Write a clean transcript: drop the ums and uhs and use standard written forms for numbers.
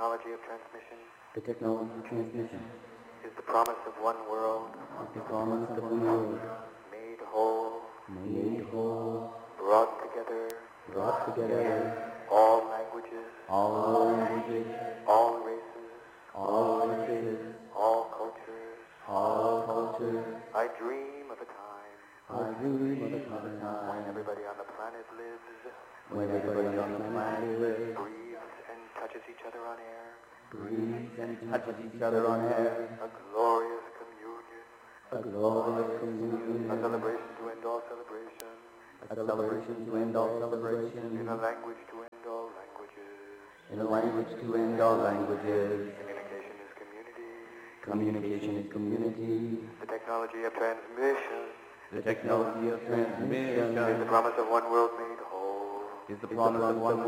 technology of transmission The technology of transmission is the promise of one world is the promise of one world, made whole, made whole, brought together, all languages, all languages, all races, all races, all cultures. all cultures. I dream of a time I dream of a when time everybody on the planet lives, when everybody on the planet lives, breathes and touches each other on air, breathes and touches each other on air, a glorious communion, a glorious a communion, celebration to end all celebration, a celebration to end all in celebration, a language to end all languages. in a language to end all languages. Communication is community. Communication is community. The technology of transmission The technology of is transmission the promise of one world made whole. is the promise of one